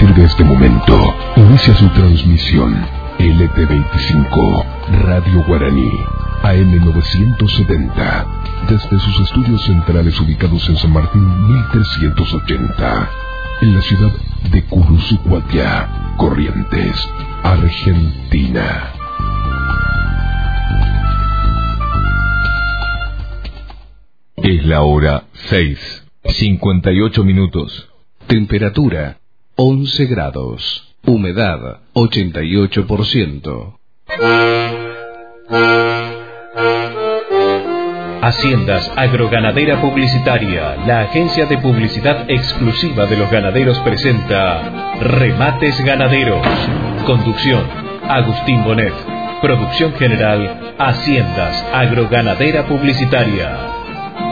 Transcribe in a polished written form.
partir de este momento, inicia su transmisión LT25, Radio Guaraní, AM970, desde sus estudios centrales ubicados en San Martín 1380, en la ciudad de Curuzucuatiá, Corrientes, Argentina. Es la hora 6:58. Temperatura 11 grados. Humedad 88%. Haciendas Agroganadera Publicitaria, la agencia de publicidad exclusiva de los ganaderos, presenta Remates Ganaderos. Conducción: Agustín Bonet. Producción general: Haciendas Agroganadera Publicitaria.